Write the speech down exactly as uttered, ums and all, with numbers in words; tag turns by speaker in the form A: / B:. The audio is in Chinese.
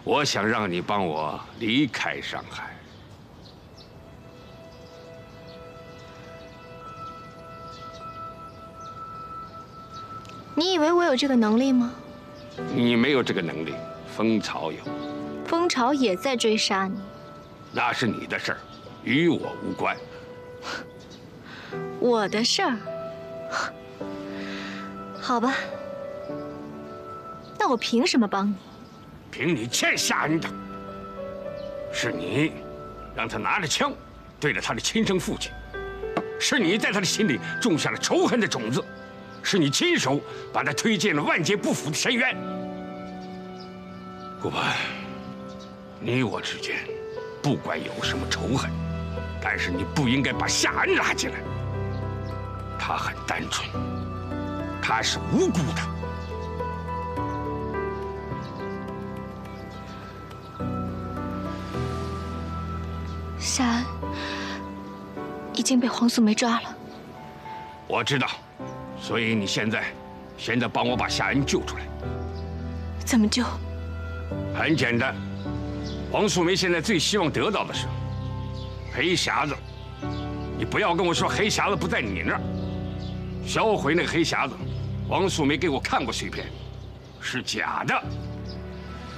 A: 我想让你帮我离开上海。
B: 你以为我有这个能力吗？
A: 你没有这个能力，蜂巢有。
B: 蜂巢也在追杀你。
A: 那是你的事儿，与我无关。
B: 我的事儿。好吧。那我凭什么帮你？
A: 凭你欠夏恩的。是你让他拿着枪对着他的亲生父亲，是你在他的心里种下了仇恨的种子，是你亲手把他推进了万劫不复的深渊。顾盼，你我之间不管有什么仇恨，但是你不应该把夏恩拉进来。他很单纯，他是无辜的。
B: 夏恩已经被黄素梅抓了。
A: 我知道，所以你现在，现在帮我把夏恩救出来。
B: 怎么救？
A: 很简单，黄素梅现在最希望得到的是黑匣子。你不要跟我说黑匣子不在你那儿，销毁那个黑匣子。黄素梅给我看过碎片，是假的。